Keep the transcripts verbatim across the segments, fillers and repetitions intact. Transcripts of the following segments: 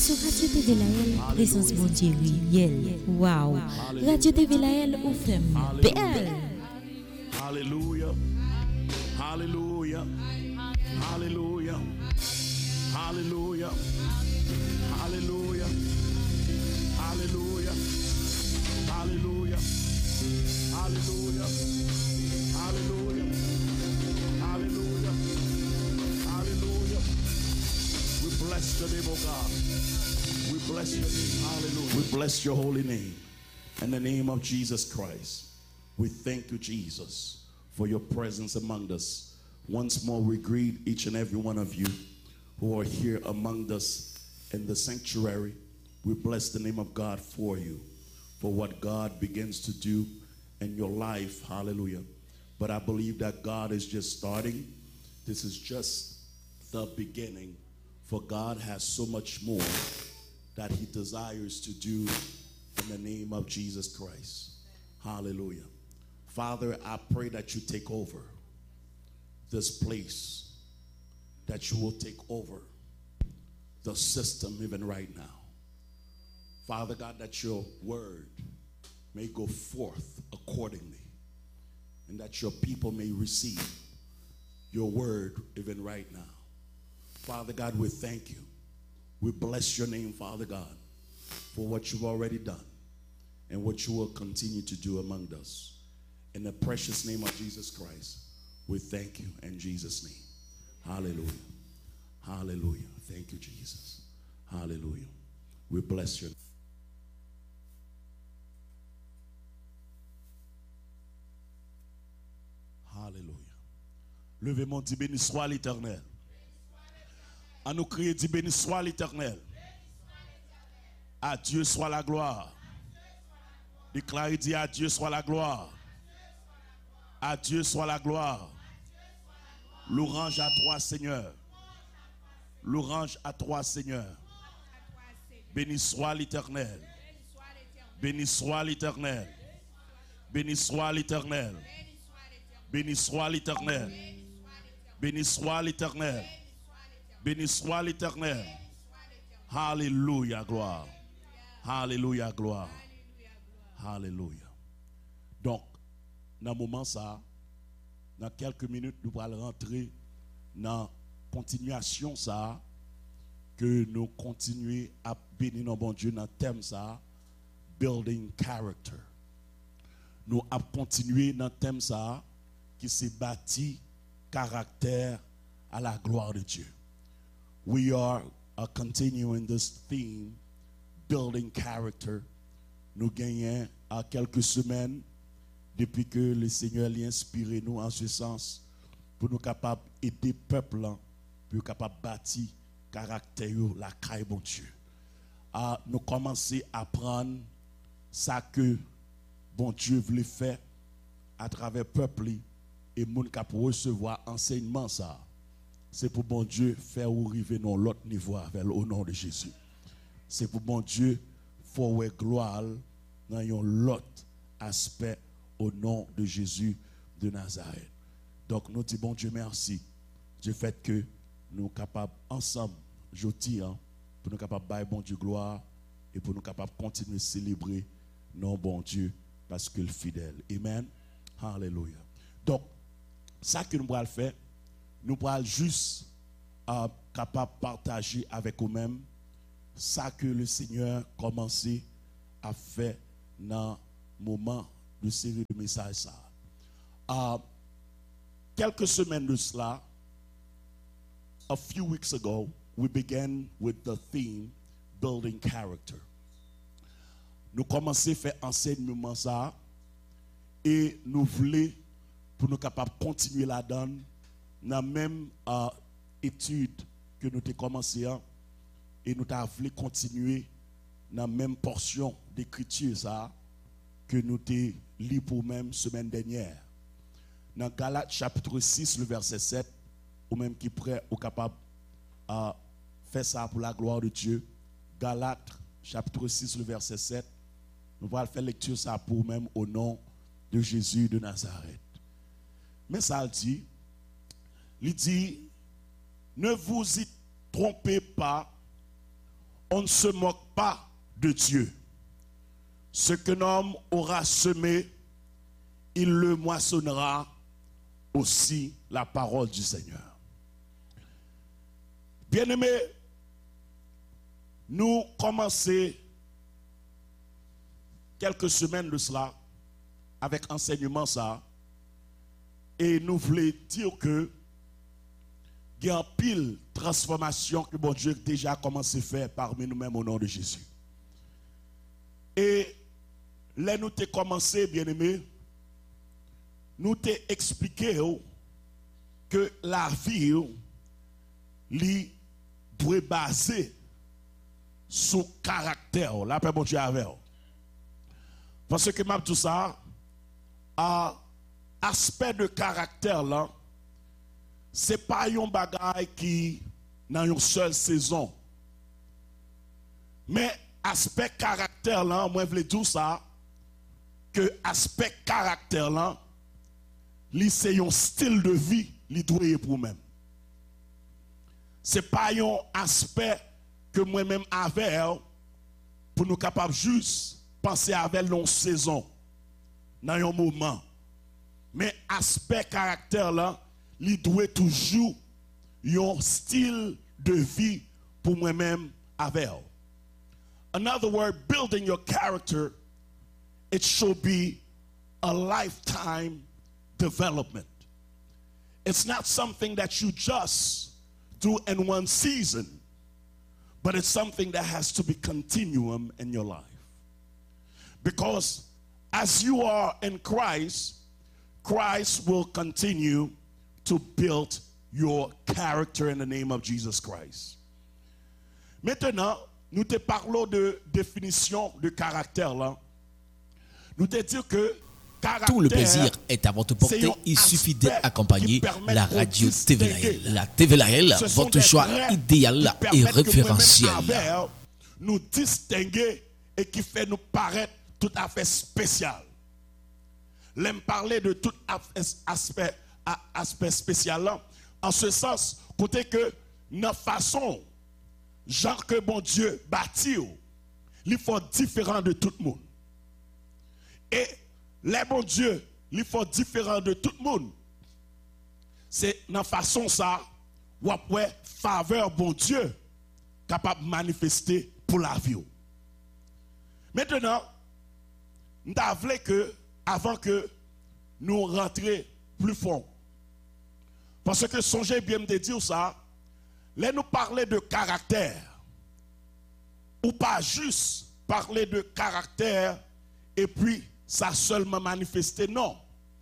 Sur Radio T V Lael, présence mon Dieu réel. Wow. Radio T V Lael, ou fait belle. Hallelujah. Hallelujah. Hallelujah. Hallelujah. Hallelujah. Hallelujah. Hallelujah. Hallelujah. Hallelujah. Hallelujah. Hallelujah. We bless your name, oh God. We bless your name. Hallelujah. We bless your holy name. In the name of Jesus Christ, we thank you, Jesus, for your presence among us. Once more, we greet each and every one of you who are here among us in the sanctuary. We bless the name of God for you, for what God begins to do in your life. Hallelujah. But I believe that God is just starting. This is just the beginning, for God has so much more that he desires to do in the name of Jesus Christ. Hallelujah. Father, I pray that you take over this place, that you will take over the system even right now. Father God, that your word may go forth accordingly, and that your people may receive your word even right now. Father God, we thank you. We bless your name, Father God, for what you've already done and what you will continue to do among us. In the precious name of Jesus Christ, we thank you in Jesus' name. Hallelujah. Hallelujah. Thank you, Jesus. Hallelujah. We bless you. Hallelujah. Levez mon dit béni soit l'Éternel. À nous crier dit béni soit l'Éternel. À Dieu soit la gloire. Déclarez dit à Dieu soit la gloire. À Dieu soit la gloire. Louange à toi, Seigneur. Louange à toi, Seigneur. Béni soit l'Éternel. Béni soit l'Éternel. Béni soit l'Éternel. Béni soit l'Éternel. Béni soit l'Éternel. Béni soit l'Éternel. Alléluia, gloire. Alléluia, gloire. Alléluia. Donc, dans ce moment ça, dans quelques minutes, nous allons rentrer dans la continuation ça, que nous continuons à bénir notre bon Dieu dans le thème ça, building character. Nous allons continuer dans le thème ça, qui s'est bâti caractère à la gloire de Dieu. We are uh, continuing this theme, building character. Nous gagnons à quelques semaines depuis que le Seigneur l'a inspiré nous en ce sens pour nous capables d'aider le peuple pour nous capables de bâtir caractère la caille bon Dieu. À nous commencer à apprendre ça que bon Dieu voulait faire à travers le peuple et moun cap recevoir enseignement ça. C'est pour bon Dieu faire ou arriver dans l'autre niveau avec au nom de Jésus. C'est pour bon Dieu faire gloire dans un l'autre aspect au nom de Jésus de Nazareth. Donc nous disons bon Dieu merci du fait que nous sommes capables ensemble, je dis, hein, pour nous capables de bailler bon Dieu gloire et pour nous capables de continuer à célébrer non bon Dieu parce qu'il est fidèle. Amen. Alléluia. Donc, ça que nous allons faire, nous allons juste euh, capable de partager avec nous-mêmes ça que le Seigneur a commencé à faire dans le moment de série de messages. Uh, quelques semaines de cela, a few weeks ago, we began with the theme building character. Nous commençons à faire enseignement ça et nous voulons pour nous capables de continuer là-dedans dans la même uh, étude que nous avons commencé et nous voulons continuer dans la même portion d'écriture ça que nous avons lu pour même semaine dernière. Dans Galates chapitre six, le verset sept, ou même qui prêt ou capable de uh, faire ça pour la gloire de Dieu. Galates chapitre six, le verset sept, nous allons faire lecture ça pour même au nom de Jésus de Nazareth. Mais ça dit, il dit, ne vous y trompez pas, on ne se moque pas de Dieu. Ce qu'un homme aura semé, il le moissonnera aussi, la parole du Seigneur. Bien-aimés, nous commençons quelques semaines de cela avec enseignement ça et nous voulons dire que il y a une pile transformation que bon Dieu déjà commencé à faire parmi nous-mêmes au nom de Jésus. Et là nous t'ai commencé, bien-aimés, nous t'ai expliqué que la vie li doit baser sur le caractère. La paix bon Dieu avec. Parce que m'a tout ça, à aspect de caractère là, c'est pas un bagage qui dans une seule saison. Mais aspect caractère là, moi je veux dire ça, que aspect caractère là, c'est un style de vie li doit pour même. C'est pas un aspect que moi-même avec pour nous capables juste penser avec une saison dans un moment. Mais aspect caractère là, il doit toujours un style de vie pour moi-même avec. In other words, building your character, it should be a lifetime development. It's not something that you just do in one season, but it's something that has to be continuum in your life. Because as you are in Christ, Christ will continue to build your character in the name of Jesus Christ. Maintenant, nous te parlons de définition de caractère là. Nous te disons que tout le plaisir est à votre portée. Il suffit d'accompagner la radio T V L A L. La T V L A L, votre choix idéal et référentiel. Nous distinguer et qui fait nous paraître tout à fait spécial. L'aime parler de tout aspect, aspect spécial là, en ce sens, côté que notre façon, genre que bon Dieu bâtit, il faut différent de tout le monde. Et les bon Dieu, il faut différent de tout le monde. C'est dans façon ça, ou après faveur bon Dieu capable de manifester pour la vie. Maintenant, nous avons que avant que nous rentrions plus fort. Parce que songez bien de dire ça, là nous parler de caractère, ou pas juste parler de caractère et puis ça seulement manifester, non.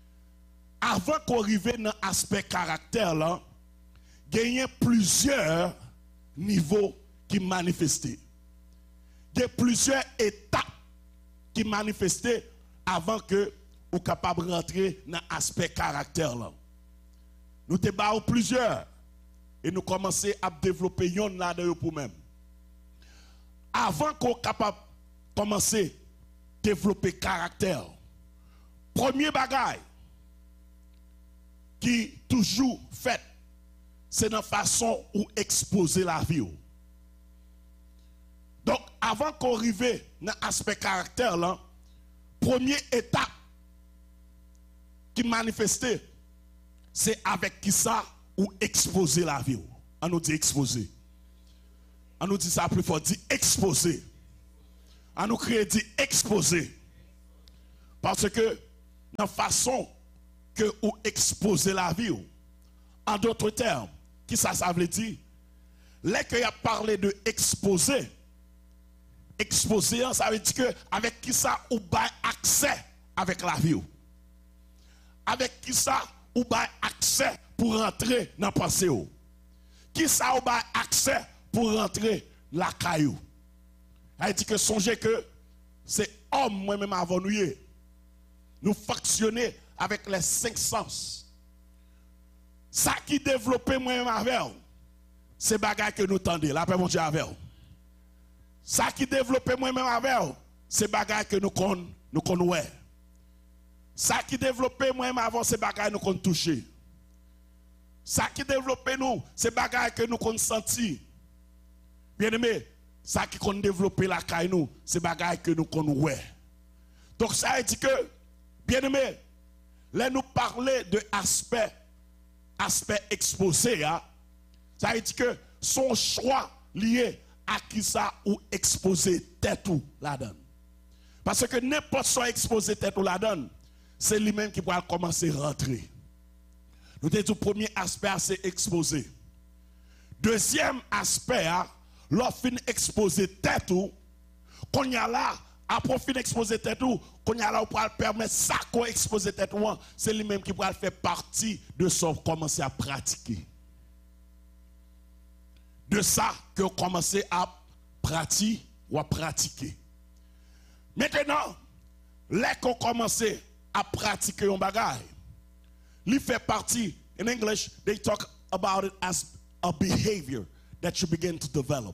Avant qu'on arrive dans l'aspect caractère là, il y a plusieurs niveaux qui manifestent. Il y a plusieurs étapes qui manifestent avant que vous capable de rentrer dans l'aspect caractère là. Nous te barrons plusieurs et nous commençons à développer yon là de pour même. Avant qu'on capable commencer à développer caractère, premier bagage qui toujours fait, c'est dans la façon où exposer la vie. Donc, avant qu'on arrive dans l'aspect caractère, là, première étape qui manifestait, c'est avec qui ça ou exposer la vie. On nous dit exposer. On nous dit ça plus fort, dit exposer. On nous crée dit exposer. Parce que dans la façon que ou exposer la vie, en d'autres termes, qui ça, ça veut dire? Là que y a parlé de exposer, exposer, ça veut dire que avec qui ça ou bail accès avec la vie. Avec qui ça ou bail accès pour rentrer dans la pensée. Qui ça ou bail accès pour rentrer dans la caillou. Elle dit que songez que c'est homme moi-même avant nous. Nous fonctionner avec les cinq sens. Ça qui développe moi-même avec c'est bagage que nous tendez. La paix mon Dieu avec. Ça qui développe moi-même avec c'est bagage que nous connaissons. Nous connaissons. Ça qui développe moi-même avant c'est bagage que nous connaissons toucher. Ça qui développe nous c'est bagage que nous connaissons sentir. Bien aimé, ça qui qu'on développer la caille nous, c'est bagaille que nous qu'on ouais. Donc ça veut dire que, bien aimé, là nous parler de aspect, aspect exposé, hein, ça veut dire que son choix lié à qui ça ou exposer tête ou la donne. Parce que n'importe soit exposer tête ou la donne, c'est lui-même qui pourra commencer à rentrer. Nous avons dit le premier aspect, c'est exposé. Deuxième aspect, l'offre exposer tête ou, qu'on y a là, après fin exposer tête ou, qu'on y a là, on pourra permettre ça qu'on exposer tête ou, c'est lui-même qui pourra faire partie de ça, commencer à pratiquer. De ça que vous commencez à pratiquer ou à pratiquer. Maintenant, là qu'on commence à pratiquer un bagage, il fait partie, in English, they talk about it as a behavior that you begin to develop.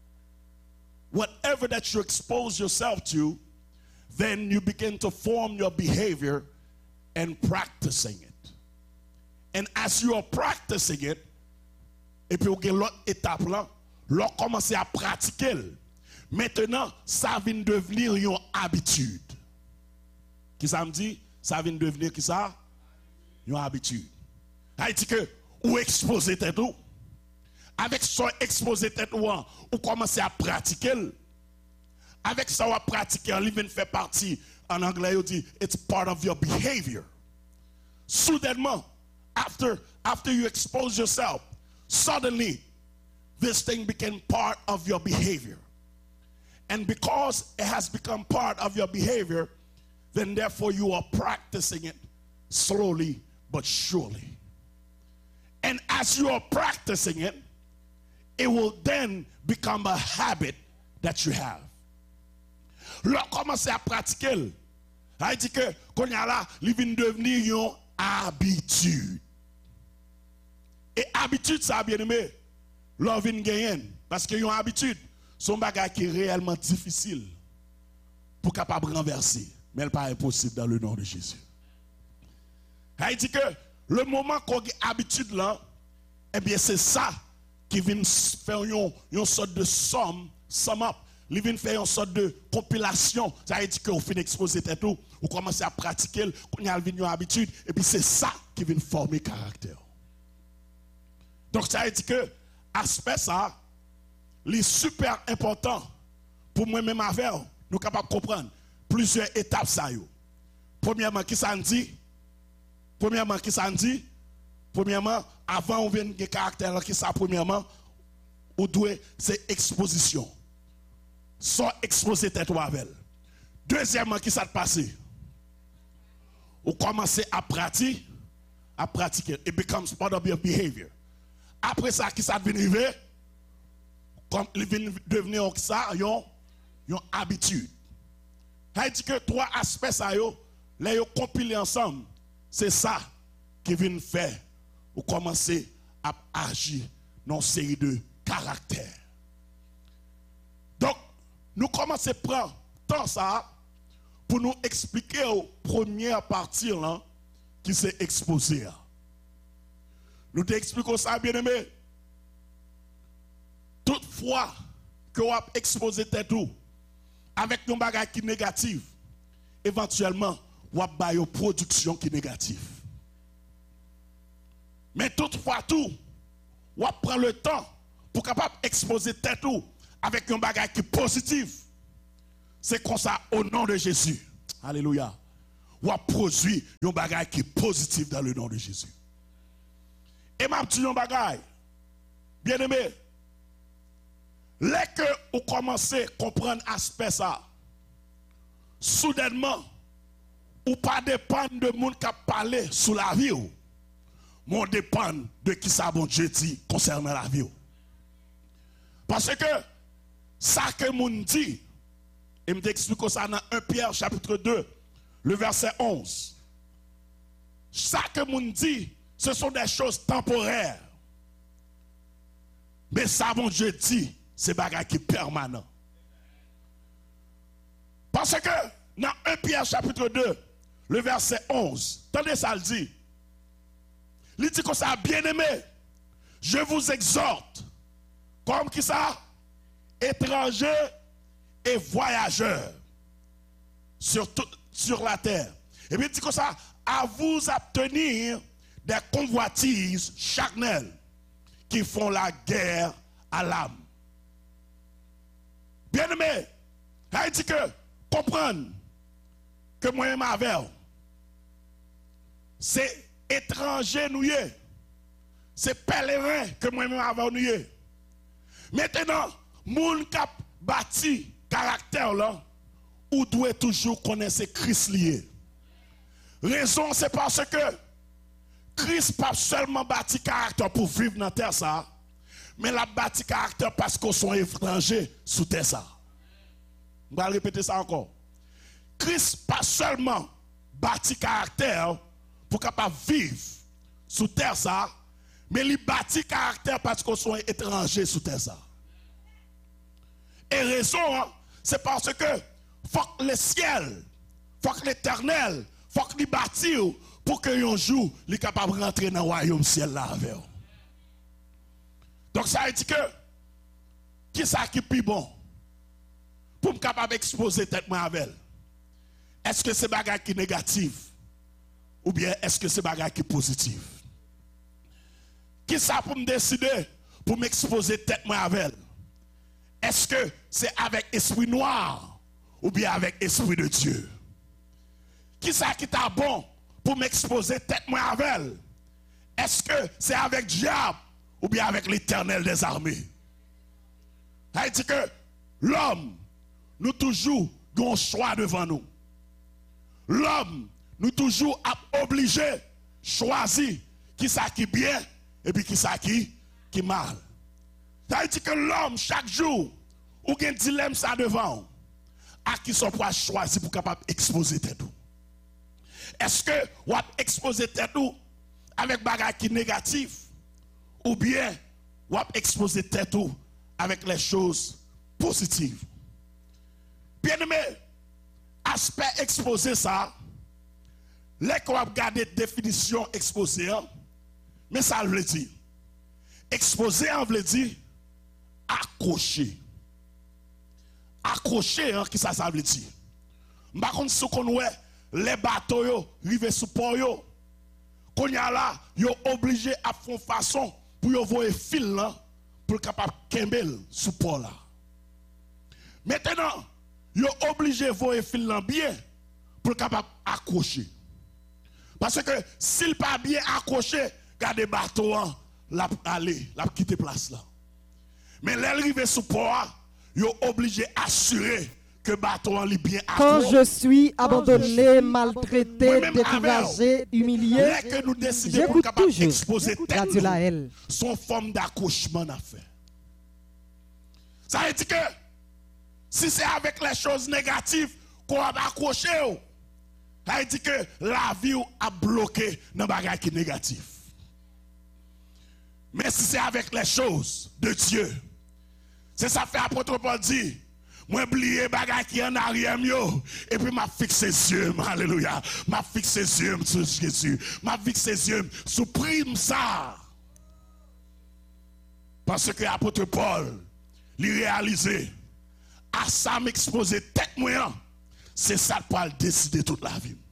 Whatever that you expose yourself to, then you begin to form your behavior and practicing it. And as you are practicing it, et puis vous avez l'autre étape là, l'on commence à pratiquer. Maintenant, ça vient devenir une habitude. Qui ça me dit? Ça vient devenir qui ça? Une habitude. Ça dit que ou exposer tête ou. Avec ça exposer tête ou, ou commencer à pratiquer. Avec ça ou pratiquer, il vient faire partie. En anglais, il dit it's part of your behavior. Soudainement, after after you expose yourself, suddenly this thing became part of your behavior. And because it has become part of your behavior, then therefore you are practicing it slowly but surely. And as you are practicing it, it will then become a habit that you have. Là, commencez à pratiquer. Il dit que, qu'on y a là, il vient devenir une habitude. Et habitude, ça, bien aimé, là, vient gagner. Parce que une habitude, c'est un bagage qui est réellement difficile pour capable renverser. Mais elle n'est pas impossible dans le nom de Jésus. Il dit que le moment qu'on a habitude là, eh bien c'est ça qui vient faire une, une sorte de somme, sum up. Il vient faire une sorte de compilation. Ça veut dire que vous finissez d'exposer tout, vous commencez à pratiquer, vous avez une habitude, et puis c'est ça qui vient former le caractère. Donc ça veut dire que aspect ça, c'est super important pour moi-même avec nous, nous sommes capables de comprendre plusieurs étapes ça yo. Premièrement, qui ça dit? Premièrement, qui ça dit? Premièrement, avant on vient de caractère qui ça premièrement, ou doit c'est exposition. Soit exposer tête avec. Deuxièmement, qui ça passe? Ou commencer à pratiquer, à pratiquer. It becomes part of your behavior. Après ça, qui ça devient arriver? Comme il vient devenir ça, une habitude. Ça dit que trois aspects ça yo, les yo compilés ensemble, c'est ça qui vient faire ou commencer à agir dans une série de caractères. Donc, nous commençons à prendre temps ça pour nous expliquer aux premières parties là qui s'est exposé. Nous t'expliquons ça bien aimé. Toutefois que vous avez exposé tête ou avec un bagage qui est négatif, éventuellement, vous avez une production qui est négative. Mais toutefois tout, vous prendre le temps pour capable exposer tête ou avec un bagage qui est positif. C'est comme ça au nom de Jésus. Alléluia. Vous produit un bagage qui est positif dans le nom de Jésus. Et m'a dit un bagage, bien aimé, dès que vous commencez à comprendre l'aspect ça, soudainement, ou pas dépendre de monde qui a parlé sous la vie, mais dépend de qui ça bon Dieu dit concernant la vie. Parce que ça que moun dit, et me t'explique ça dans premier Pierre chapitre deux, le verset onze. Ça que moun dit, ce sont des choses temporaires. Mais ça bon Dieu dit, c'est bagage qui est permanent. Parce que dans premier Pierre chapitre deux, le verset onze, attendez ça le dit. Il dit que ça, bien aimé, je vous exhorte, comme qui ça? étrangers et voyageurs sur, tout, sur la terre. Et puis il dit comme ça, à vous obtenir des convoitises charnelles qui font la guerre à l'âme. Bien aimé, il dit que comprendre que moi-même avec, c'est étranger nous y est. C'est pèlerin que moi-même avec nous y est. Maintenant, moun kap bâti caractère là, ou doit toujours connaître Christ lié. Raison c'est parce que Christ pas seulement bâti caractère pour vivre dans terre ça, mais la bâti caractère parce qu'on sont étrangers sous terre ça. On va répéter ça encore. Christ pas seulement bâti caractère pour capable vivre sous terre ça, mais il bâti caractère parce qu'on sont étrangers sous terre ça. Et raison, c'est parce que faut que le ciel, faut que l'éternel, faut qu'il bâtit pour que un jour, il est capable de rentrer dans le royaume ciel là avec. Donc ça veut dire que, qui ça qui est plus bon pour me capable d'exposer tête moi avec elle? Est-ce que c'est bagage qui est négatif ou bien est-ce que c'est bagage qui est positif? Qui ça pour me décider pour m'exposer tête moi avec elle? Est-ce que c'est avec esprit noir ou bien avec esprit de Dieu? Qui ça qui t'a bon pour m'exposer tête moi avec elle? Est-ce que c'est avec diable ou bien avec l'Éternel des armées? Ça veut dire que l'homme, nous toujours avons un choix devant nous. L'homme, nous toujours obligé de choisir qui ça qui bien et puis qui ça qui, qui mal. Ça veut dire que l'homme, chaque jour, ou a un dilemme ça devant, à qui son poids choisi pour capable exposer tête. Est-ce que vous avez exposé tête avec bagage qui négatif ou bien vous avez exposé tête avec les choses positives? Bien aimé, aspect exposé ça, les qu'on va regarder définition exposé, mais ça veut dire exposé on veut dire accroché. Accroché, hein, qui ça, ça veut dire? Par contre, ce qu'on voit, les bateaux, yo, rive sous port, yo, qu'on y a là, yo obligé à faire façon pour yo voir fil là, pour capable kembel sous port là. Maintenant, yo obligé voir fil là bien, pour capable accrocher. Parce que s'il pas bien accroché, gardez bateau, hein, la aller, la quitter place là. Mais l'arrivée sous port, ils sont obligés d'assurer que le bateau est bien accroché. Quand je suis abandonné, maltraité, découragé, humilié, j'écoute toujours Radio Laël. Son forme d'accrochement à faire. Ça veut dire que si c'est avec les choses négatives qu'on va accrocher, ça veut dire que la vie a bloqué dans les bagages qui sont négatifs. Mais si c'est avec les choses de Dieu, c'est ça fait apôtre Paul dit, moi oublier bagay qui en arrière yo et puis m'a fixé les yeux, alléluia, m'a fixé les yeux sur Jésus, m'a fixé les yeux sur prime ça. Parce que apôtre Paul lui réalisé à ça m'exposer tête moi, c'est ça pour le décider toute la vie.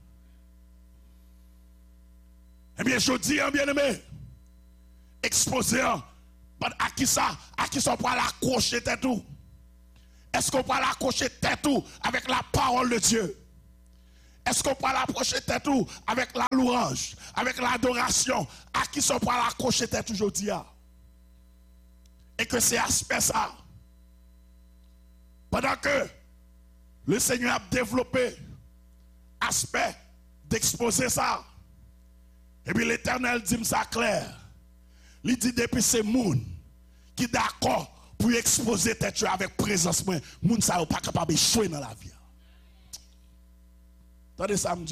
Eh bien je dis bien aimé, exposer à qui ça, à qui ça pour l'accrocher tête tout? Est-ce qu'on peut l'accrocher tête tout avec la parole de Dieu? Est-ce qu'on peut l'accrocher tête tout avec la louange, avec l'adoration? À qui ça pour l'accrocher tête aujourd'hui? Et que c'est aspect ça. Pendant que le Seigneur a développé aspect d'exposer ça, et puis l'Éternel dit ça clair. Il dit depuis ces moun qui d'accord pour exposer tête avec présence, moun ça pas capable de échouer dans la vie. Attendez ça me dit.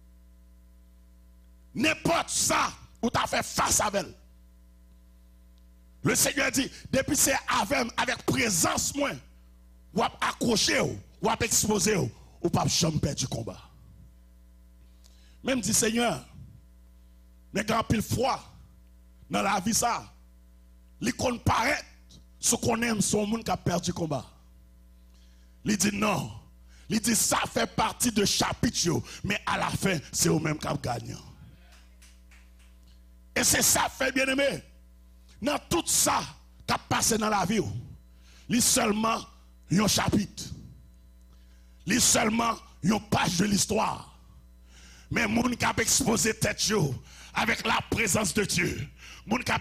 N'importe ça où tu as fait face à elle. Le Seigneur dit depuis c'est avec avec présence moi ou accrocher ou exposer ou pas jamais perdre du combat. Même dit Seigneur, mais quand pile froid dans la vie ça, les qu'on paraît ce qu'on aime, son monde qui a perdu le combat. Il dit non. Il dit ça fait partie de chapitre, mais à la fin, c'est eux-mêmes qui gagnent. Et c'est ça fait bien aimé. Dans tout ça qui a passé dans la vie, il y a seulement un chapitre. Il y a seulement une page de l'histoire. Mais les gens qui ont exposé tête avec la présence de Dieu, les gens qui ont